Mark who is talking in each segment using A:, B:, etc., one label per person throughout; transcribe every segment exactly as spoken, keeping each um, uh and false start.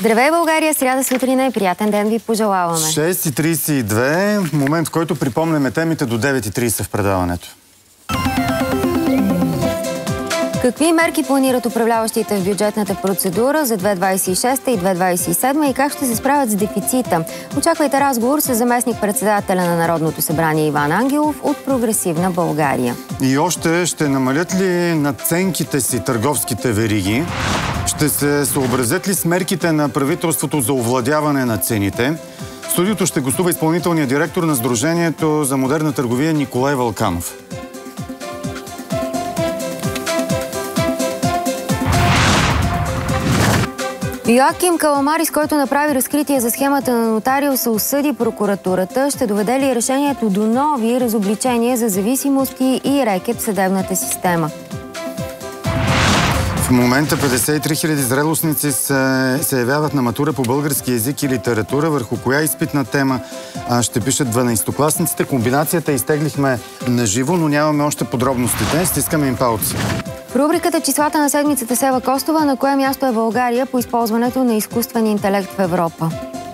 A: Здравей, България! Сряда сутрина и приятен ден ви пожелаваме.
B: шест и тридесет и две, момент, в който припомняме темите до девет и тридесет в предаването.
A: Какви мерки планират управляващите в бюджетната процедура за две хиляди двадесет и шеста и две хиляди двадесет и седма и как ще се справят с дефицита? Очаквайте разговор с заместник-председателя на Народното събрание Иван Ангелов от Прогресивна България.
B: И още ще намалят ли надценките си търговските вериги? Ще се съобразят ли с мерките на правителството за овладяване на цените? В студиото ще гостува изпълнителният директор на Сдружението за модерна търговия Николай Вълканов.
A: Йоаким Каламарис, който направи разкритие за схемата на нотариуса, осъди прокуратурата. Ще доведе ли решението до нови разобличения за зависимости и рекет в съдебната система?
B: В момента петдесет и три хиляди зрелостници се, се явяват на матура по български език и литература. Върху коя изпитна тема ще пишат дванадесетокласниците. Комбинацията изтеглихме на живо, но нямаме още подробностите. Стискаме им палци.
A: В рубриката "Числата на седмицата" с Ева Костова, на кое място е България по използването на изкуствен интелект в Европа?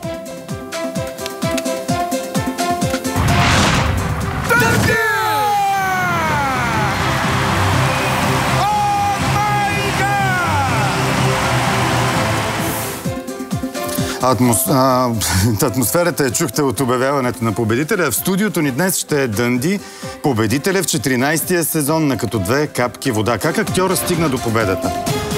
B: Атмос... А, атмосферата я чухте от обявяването на победителя. В студиото ни днес ще е Дънди, победителя в четиринадесетия сезон на "Като две капки вода". Как актьора стигна до победата?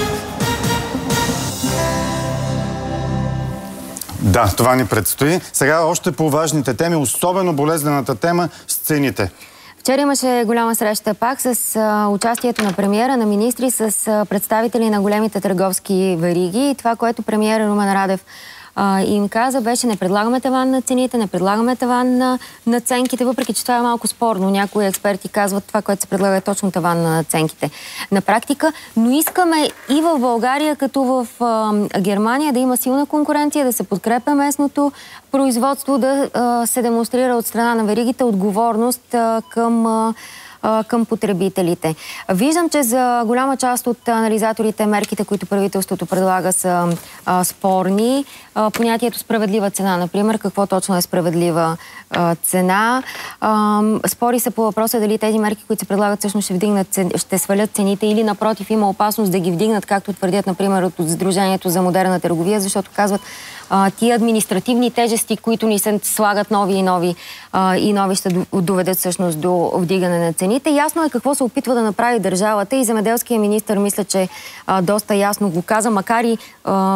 B: Да, това ни предстои. Сега още по важните теми, особено болезнената тема – сцените.
A: Вчера имаше голяма среща пак с а, участието на премиера, на министри, с а, представители на големите търговски вериги. И това, което премиера Румен Радев а, им каза, беше: не предлагаме таван на цените, не предлагаме таван на надценките, въпреки че това е малко спорно. Някои експерти казват, това, което се предлага, е точно таван на надценките на практика. Но искаме и в България, като в а, Германия, да има силна конкуренция, да се подкрепя местното производство, да а, се демонстрира от страна на веригите отговорност а, към а, към потребителите. Виждам, че за голяма част от анализаторите мерките, които правителството предлага, са а, спорни. А, понятието справедлива цена, например, какво точно е справедлива а, цена. А, спори се по въпроса дали тези мерки, които се предлагат, всъщност ще, вдигнат, ще свалят цените или напротив има опасност да ги вдигнат, както твърдят, например, от Сдружението за модерна търговия, защото казват, а, тия административни тежести, които ни се слагат нови и нови а, и нови, ще доведат всъщност до вдигане на цените. Ясно е какво се опитва да направи държавата и земеделския министър, мисля, че а, доста ясно го каза, макар и а,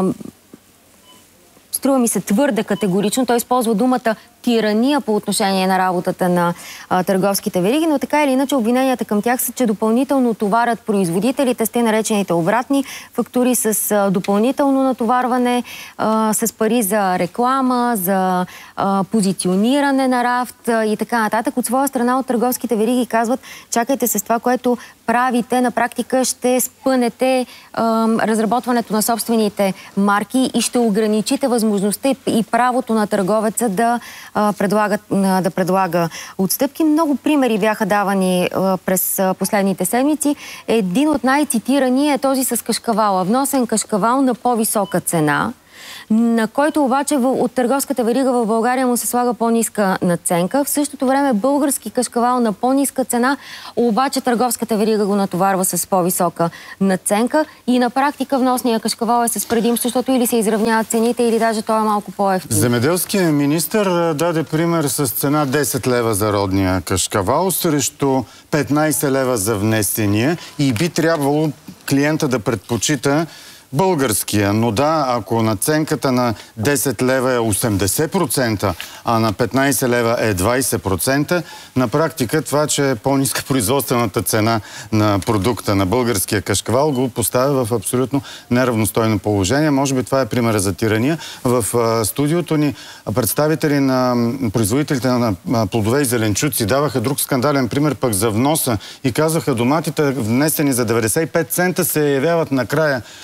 A: струва ми се твърде категорично. Той използва думата тирания по отношение на работата на а, търговските вериги, но така или иначе обвиненията към тях са, че допълнително товарят производителите с те наречените обратни фактури, с а, допълнително натоварване, а, с пари за реклама, за а, позициониране на рафт а, и така нататък. От своя страна от търговските вериги казват: чакайте, с това, което правите, на практика ще спънете а, разработването на собствените марки и ще ограничите възможността и правото на търговеца да Предлага, да предлага отстъпки. Много примери бяха давани през последните седмици. Един от най-цитирани е този с кашкавала. Вносен кашкавал на по-висока цена, на който обаче от търговската верига в България му се слага по-ниска надценка. В същото време български кашкавал на по-ниска цена, обаче търговската верига го натоварва с по-висока надценка и на практика вносния кашкавал е с предимство, защото или се изравняват цените, или даже той е малко по-евтин.
B: Земеделският министър даде пример с цена десет лева за родния кашкавал срещу петнадесет лева за внесения и би трябвало клиента да предпочита българския. Но да, ако надценката на десет лева е осемдесет процента, а на петнадесет лева е двадесет процента, на практика това, че е по-ниска производствената цена на продукта на българския кашкавал, го поставя в абсолютно неравностойно положение. Може би това е примера за тирания. В а, студиото ни представители на производителите на плодове и зеленчуци даваха друг скандален пример пък за вноса и казаха: доматите, внесени за деветдесет и пет цента, се явяват накрая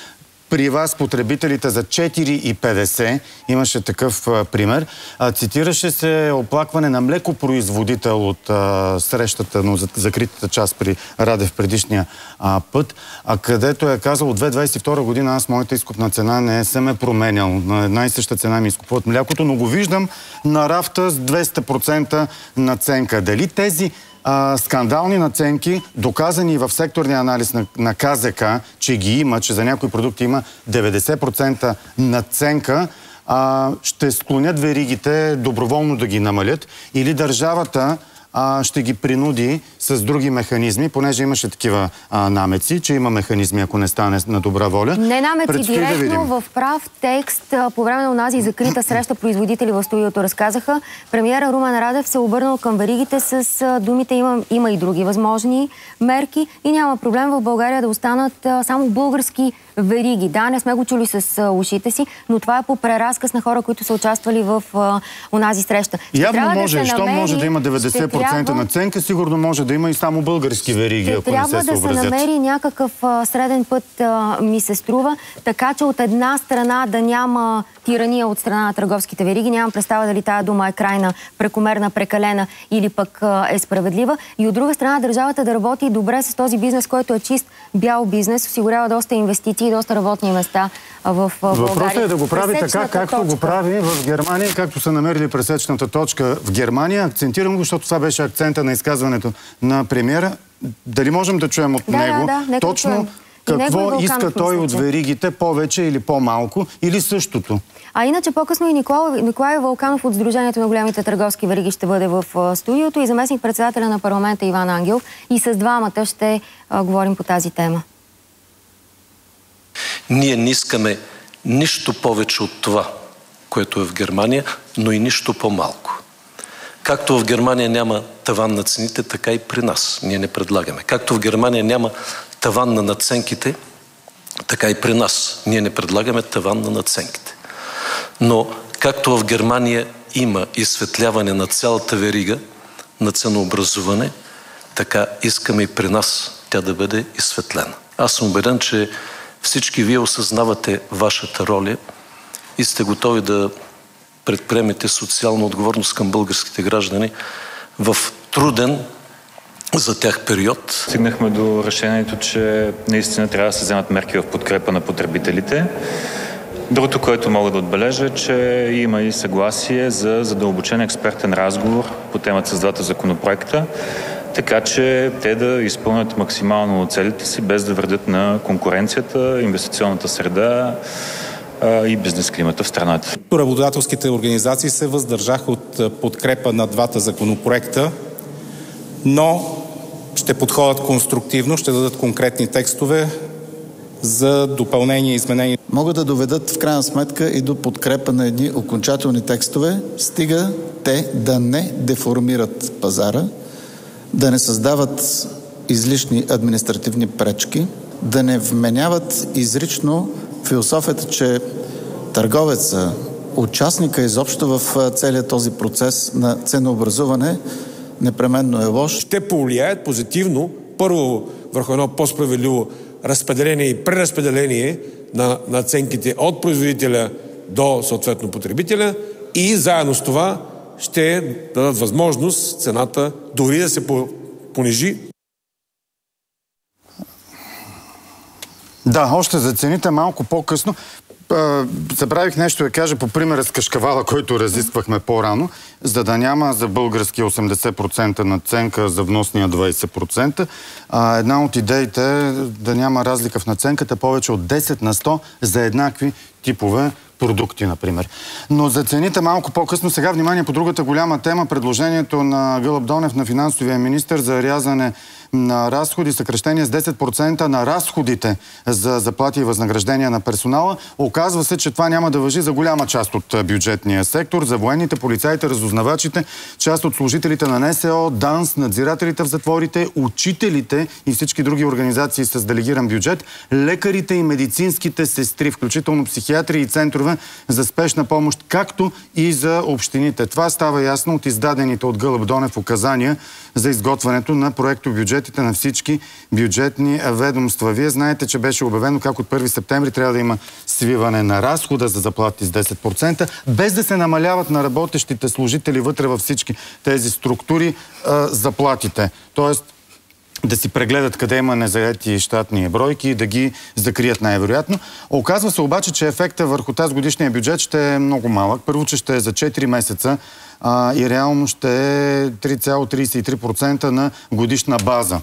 B: при вас потребителите за четири и петдесет. Имаше такъв а, пример. А, цитираше се оплакване на млекопроизводител от а, срещата, но за, закритата част при Радев предишния а, път, а където е казал от две хиляди двадесет и втора година аз моята изкупна цена не съм е променял. На една и съща цена ми изкупуват млякото, но го виждам на рафта с двеста процента наценка. Дали тези а, скандални наценки, доказани в секторния анализ на, на КЗК, че ги има, че за някои продукти има деветдесет процента наценка, а, ще склонят веригите доброволно да ги намалят, или държавата а, ще ги принуди с други механизми, понеже имаше такива а, намеци, че има механизми, ако не стане на добра воля.
A: Не намеци,
B: предстои
A: директно
B: да
A: в прав текст по време на онази закрита среща производители в студиото разказаха. Премиера Румен Радев се обърнал към веригите с а, думите има, има и други възможни мерки и няма проблем в България да останат а, само български вериги. Да, не сме го чули с а, ушите си, но това е по преразказ на хора, които са участвали в а, онази среща. Ще
B: Явно може,
A: да
B: що
A: намери,
B: може да има деветдесет процента трябва... наценка, сигурно може да има и само български вериги, ако не се съобразят.
A: Трябва да се намери някакъв а, среден път, а, ми се струва, така че от една страна да няма тирания от страна на търговските вериги. Нямам представа дали тая дума е крайна, прекомерна, прекалена или пък а, е справедлива. И от друга страна държавата да работи добре с този бизнес, който е чист бял бизнес, осигурява доста инвестиции и доста работни места в България.
B: Въпросът е да го прави така, както точка. го прави в Германия, както са намерили пресечната точка в Германия. Акцентирам го, защото това беше акцента на изказването на премиера. Дали можем да чуем от
A: да,
B: него
A: да, да,
B: точно какво иска той от веригите, повече или по-малко, или същото?
A: А иначе по-късно и Николай, Николай Вълканов от Сдружението на големите търговски вериги ще бъде в а, студиото и заместник председателя на парламента Иван Ангелов. И с двамата ще а, говорим по тази тема.
C: Ние не искаме нищо повече от това, което е в Германия, но и нищо по-малко. Както в Германия няма таван на цените, така и при нас. Ние не предлагаме. Както в Германия няма таван на надценките, така и при нас. Ние не предлагаме таван на надценките. Но както в Германия има изсветляване на цялата верига на ценообразуване, така искаме и при нас тя да бъде изсветлена. Аз съм убеден, че всички вие осъзнавате вашата роля и сте готови да предприемете социална отговорност към българските граждани в труден за тях период.
D: Стигнахме до решението, че наистина трябва да се вземат мерки в подкрепа на потребителите. Другото, което мога да отбележа, е, че има и съгласие за задълбочен експертен разговор по темата с двата законопроекта, така че те да изпълнят максимално целите си, без да вредят на конкуренцията, инвестиционната среда и бизнес климата в страната.
E: Работодателските организации се въздържаха от подкрепа на двата законопроекта, но ще подходят конструктивно, ще дадат конкретни текстове за допълнение и изменение.
F: Могат да доведат в крайна сметка и до подкрепа на едни окончателни текстове, стига те да не деформират пазара, да не създават излишни административни пречки, да не вменяват изрично философията, че търговеца, участника изобщо в целия този процес на ценообразуване непременно е лош.
G: Ще повлияят позитивно, първо, върху едно по-справедливо разпределение и преразпределение на надценките от производителя до съответно потребителя и заедно с това ще дадат възможност цената дори да се понижи.
B: Да, още за цените малко по-късно. Забравих нещо да кажа по примера с кашкавала, който разисквахме по-рано, за да няма за българския осемдесет процента надценка, за вносния двадесет процента. А, една от идеите е да няма разлика в надценката повече от десет на сто за еднакви типове продукти, например. Но за цените малко по-късно. Сега внимание по другата голяма тема. Предложението на Гълъб Донев, на финансовия министър, за рязане на разходи, съкращение с десет процента на разходите за заплати и възнаграждения на персонала. Оказва се, че това няма да важи за голяма част от бюджетния сектор, за военните, полицаите, разузнавачите, част от служителите на НСО, ДАНС, надзирателите в затворите, учителите и всички други организации с делегиран бюджет, лекарите и медицинските сестри, включително психиатри и центрове средства за спешна помощ, както и за общините. Това става ясно от издадените от Гълъб Донев указания за изготвянето на проектобюджетите на всички бюджетни ведомства. Вие знаете, че беше обявено как от първи септември трябва да има свиване на разхода за заплати с десет процента, без да се намаляват на работещите служители вътре във всички тези структури а, заплатите. Тоест да си прегледат къде има незаети щатни бройки и да ги закрият най-вероятно. Оказва се обаче, че ефектът върху тази годишния бюджет ще е много малък. Първо, че ще е за четири месеца а, и реално ще е три цяло тридесет и три процента на годишна база.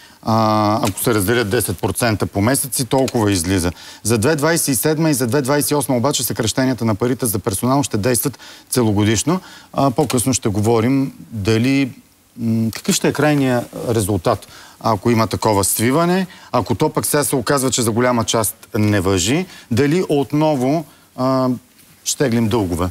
B: А, ако се разделят десет процента по месеци, толкова излиза. За две хиляди двадесет и седма и за две хиляди двадесет и осма обаче съкращенията на парите за персонал ще действат целогодишно. А, по-късно ще говорим дали какъв ще е крайният резултат, ако има такова свиване, ако то пък сега се оказва, че за голяма част не важи, дали отново а, щеглим дългове.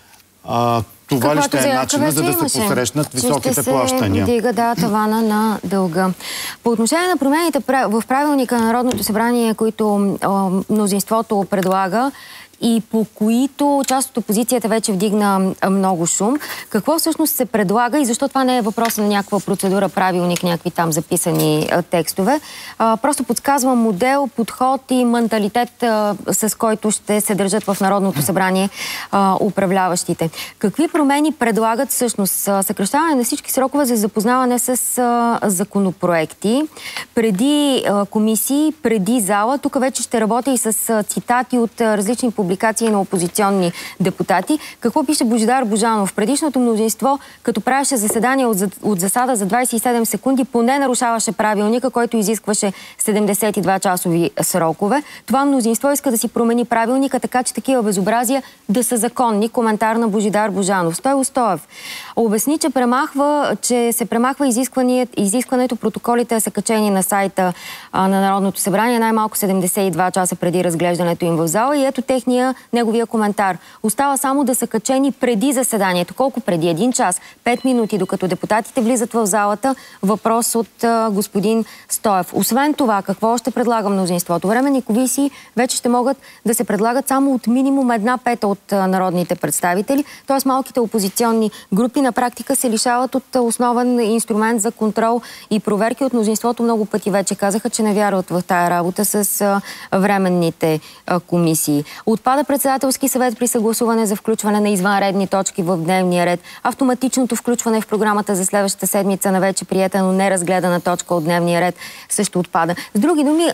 B: А, това ли ще е начинът, за да се посрещнат високите плащания?
A: Че ще се вдига, да, тавана на дълга. По отношение на промените в правилника на Народното събрание, които а, мнозинството предлага, и по които част от опозицията вече вдигна много шум. Какво всъщност се предлага и защо това не е въпрос на някаква процедура, правилник, някакви там записани а, текстове. А, просто подсказвам модел, подход и менталитет, а, с който ще се държат в Народното събрание а, управляващите. Какви промени предлагат всъщност? Съкращаване на всички срокове за запознаване с а, законопроекти, преди а, комисии, преди зала. Тук вече ще работя и с а, цитати от а, различни публикации на опозиционни депутати. Какво пише Божидар Божанов? Предишното мнозинство, като правеше заседание от, от засада за двадесет и седем секунди, поне нарушаваше правилника, който изискваше седемдесет и два часови срокове. Това мнозинство иска да си промени правилника, така че такива безобразия да са законни. Коментар на Божидар Божанов. Стойко Стоев обясни, че, премахва, че се премахва изискването протоколите да са качени на сайта а, на Народното събрание най-малко седемдесет и два часа преди разглеждането им в зала. И ето техния, неговия коментар. Остава само да са качени преди заседанието. Колко преди? Един час, пет минути, докато депутатите влизат в залата. Въпрос от а, господин Стоев. Освен това, какво още предлага мнозинството? Временни комисии вече ще могат да се предлагат само от минимум една пета от а, народните представители. Т.е. малките опозиционни групи на практика се лишават от а, основен инструмент за контрол и проверки. От мнозинството много пъти вече казаха, че не вярват в тая работа с а, временните а, комисии. Отпада председателски съвет при съгласуване за включване на извънредни точки в дневния ред. Автоматичното включване в програмата за следващата седмица на вече приета, но неразгледана точка от дневния ред също отпада. С други думи,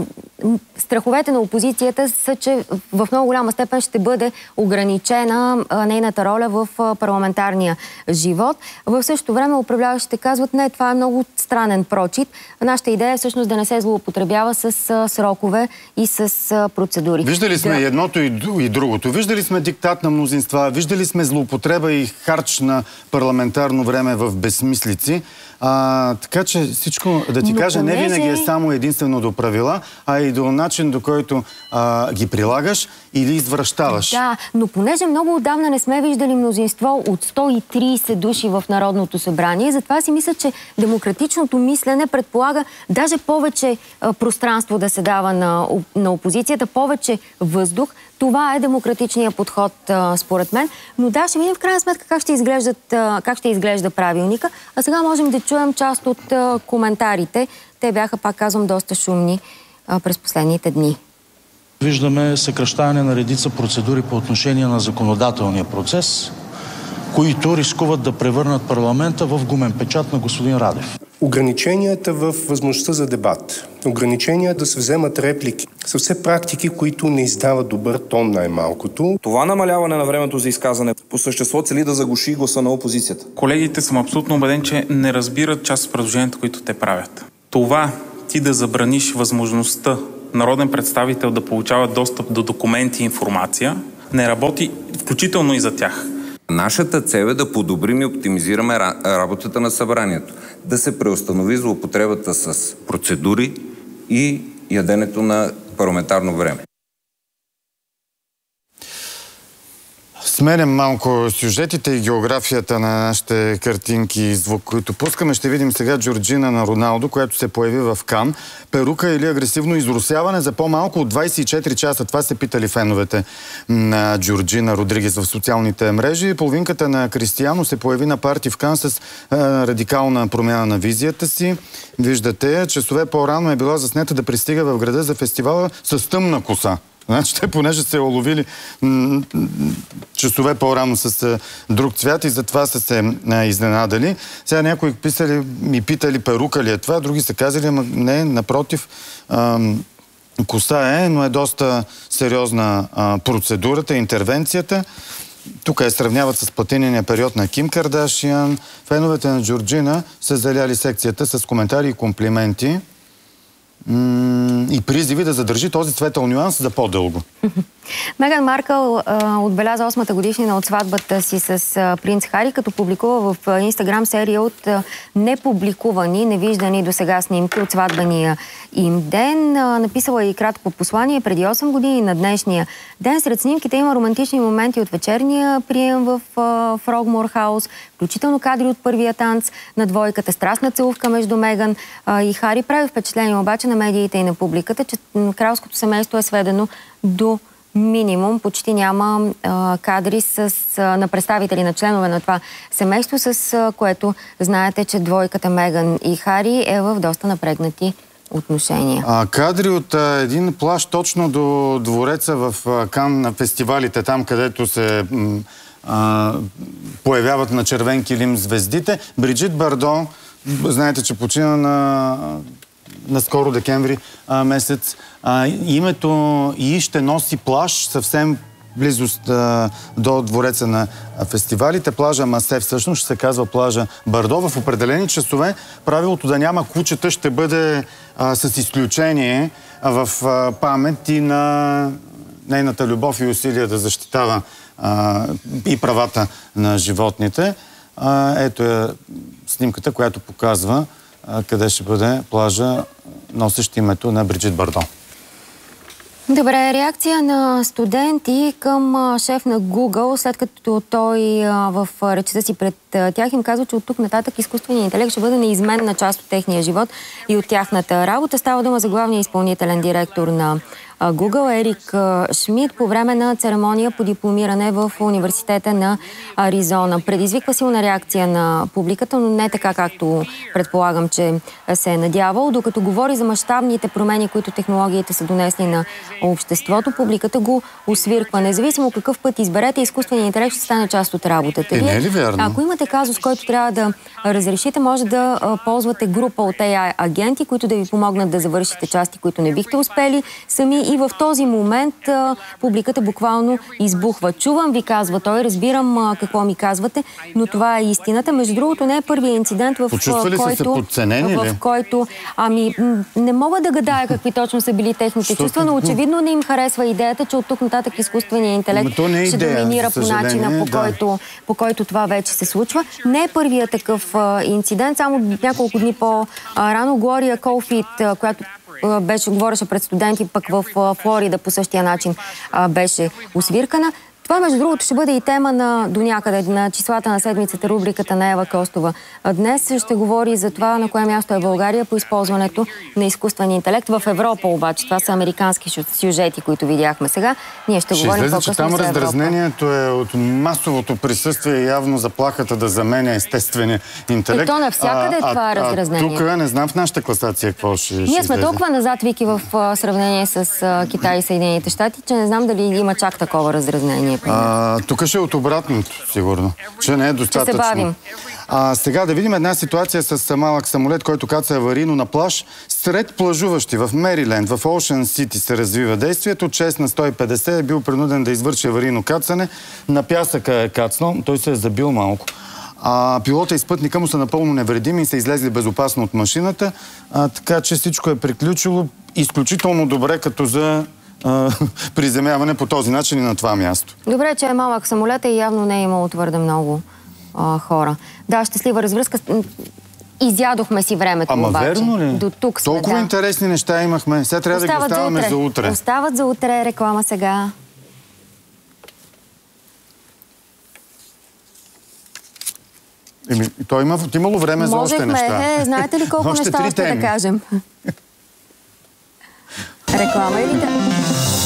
A: страховете на опозицията са, че в много голяма степен ще бъде ограничена нейната роля в парламентарния живот. В същото време управляващите казват, не, това е много странен прочит. Нашата идея е всъщност да не се злоупотребява с срокове и с процедури.
B: Виждали сме да... едното и другото. Виждали сме диктат на мнозинства, виждали сме злоупотреба и харч на парламентарно време в безсмислици. А, така че всичко, да ти но кажа, понеже... не винаги е само единствено до правила, а и до начин, до който а, ги прилагаш или извращаваш.
A: Да, но понеже много отдавна не сме виждали мнозинство от сто и тридесет души в Народното събрание, затова си мисля, че демократичното мислене предполага даже повече а, пространство да се дава на, на опозицията, повече въздух. Това е демократичният подход, а, според мен. Но да, ще видим в крайна сметка как ще, изглеждат, а, как ще изглежда правилника. А сега можем да чуем част от а, коментарите. Те бяха, пак казвам, доста шумни а, през последните дни.
H: Виждаме съкращаване на редица процедури по отношение на законодателния процес, които рискуват да превърнат парламента в гумен печат на господин Радев.
I: Ограниченията в възможността за дебат, ограничения да се вземат реплики, са все практики, които не издават добър тон най-малкото.
J: Това намаляване на времето за изказване по същество цели да заглуши гласа на опозицията.
K: Колегите съм абсолютно убеден, че не разбират част от предложенията, които те правят. Това ти да забраниш възможността народен представител да получава достъп до документи и информация, не работи включително и за тях.
L: Нашата цел е да подобрим и оптимизираме работата на събранието, да се преустанови злоупотребата с процедури и яденето на парламентарно време.
B: Сменям малко сюжетите и географията на нашите картинки и звук, които пускаме. Ще видим сега Джорджина на Роналдо, която се появи в Кан. Перука или агресивно изрусяване за по-малко от двайсет и четири часа. Това се питали феновете на Джорджина Родригес в социалните мрежи. Половинката на Кристиано се появи на парти в Кан с а, радикална промяна на визията си. Виждате, часове по-рано е била заснета да пристига в града за фестивала с тъмна коса. Значи те, понеже се уловили часове по-рано с а, друг цвят и затова са се а, изненадали. Сега някои писали, ми питали перука ли е това, други са казали, ама не, напротив, а, коса е, но е доста сериозна а, процедурата, интервенцията. Тук я сравняват с платинения период на Ким Кардашиан. Феновете на Джорджина са заляли секцията с коментари и комплименти и призиви да задържи този цветъл нюанс за по-дълго.
A: Меган Маркъл а, отбеляза осмата годишнина от сватбата си с а, принц Хари, като публикува в Инстаграм серия от а, непубликувани, невиждани до сега снимки от сватбения им ден. А, написала и кратко послание преди осем години на днешния ден. Сред снимките има романтични моменти от вечерния прием в а, Фрогмор Хаус, включително кадри от първия танц на двойката, страстна целувка между Меган а, и Хари. Прави впечатление обаче на медиите и на публиката, че кралското семейство е сведено до минимум. Почти няма а, кадри с, а, на представители на членове на това семейство, с а, което знаете, че двойката Меган и Хари е в доста напрегнати отношения.
B: А, кадри от а, един плаж точно до двореца в а, Кан на фестивалите, там където се м, а, появяват на червен килим звездите. Бриджит Бардо, знаете, че почина на на скоро декември а, месец. А, името и ще носи плаж съвсем близост а, до двореца на а, фестивалите. Плажа Масе всъщност ще се казва плажа Бардо. В определени часове правилото да няма кучета ще бъде а, с изключение а, в а, памет и на нейната любов и усилия да защитава а, и правата на животните. А, ето е снимката, която показва къде ще бъде плажа, носещ името на Бриджит Бардо.
A: Добре, реакция на студенти към шеф на Google, след като той в речта си пред тях им казва, че от тук нататък изкуственият интелект ще бъде неизменна част от техния живот и от тяхната работа. Става дума за главния изпълнителен директор на Google, Ерик Шмидт, по време на церемония по дипломиране в университета на Аризона. Предизвиква силна реакция на публиката, но не така, както предполагам, че се е надявал. Докато говори за мащабните промени, които технологиите са донесли на обществото, публиката го освирква. Независимо какъв път изберете, изкуственият интелект ще стане част от работата ви.
B: Е, не е ли вярно?
A: Ако имате казус, който трябва да разрешите, може да а, ползвате група от Ей Ай агенти, които да ви помогнат да завършите части, които не бихте успели сами. И в този момент а, публиката буквално избухва. Чувам ви, казва той, разбирам а, какво ми казвате, но това е истината. Между другото, не е първият инцидент, в
B: Почувствали
A: който...
B: са се подценени ли?
A: В който... Ами, не мога да гадая какви точно са били техните
B: Що
A: чувства, но очевидно не им харесва идеята, че от тук нататък изкуственият интелект е ще идея, доминира по начина, по, да. който, по който това вече се случва. Не е първият такъв а, инцидент. Само няколко дни по-рано Глория Колфит, а, която беше, говореше пред студенти, пък в а, Флорида по същия начин а, беше освиркана. Това, между другото, ще бъде и тема на до някъде на числата на седмицата, рубриката на Ева Костова. Днес ще говори за това на кое място е България по използването на изкуствен интелект. В Европа обаче, това са американски сюжети, които видяхме сега. Ние ще, ще говорим по-късно за Европа.
B: Ще излезе, че там раздразнението е от масовото присъствие и явно заплахата да заменя естествения интелект.
A: И то навсякъде а, това а, разразнение.
B: А тук не знам в нашата класация какво ще
A: Ние
B: ще
A: сме
B: излезе.
A: Толкова назад, Вики, в а, сравнение с а, Китай и Съединените щати, че не знам дали има чак такова разразнение.
B: А, тук ще е от обратното, сигурно. Че не е достатъчно.
A: Ще се бавим.
B: А, сега да видим една ситуация с малък самолет, който каца аварийно на плаж. Сред плажуващи в Мериленд, в Оушен Сити се развива действието. шест на сто и петдесет е бил принуден да извърши аварийно кацане. На пясъка е кацнал, той се е забил малко. А, пилота и спътника му са напълно невредими и са излезли безопасно от машината. А, така че всичко е приключило изключително добре, като за приземяване по този начин и на това място.
A: Добре, че е малък самолет и явно не е имало твърде много а, хора. Да, щастлива развръзка. Изядохме си времето.
B: Ама
A: обаче.
B: Верно ли?
A: До тук сме,
B: Толкова
A: да.
B: интересни неща имахме. Сега трябва Остават да ги оставаме за утре.
A: за утре. Остават за утре. Реклама сега.
B: Еми, то има, имало време за още неща.
A: Можехме, знаете ли колко неща още да кажем? Реклама или да?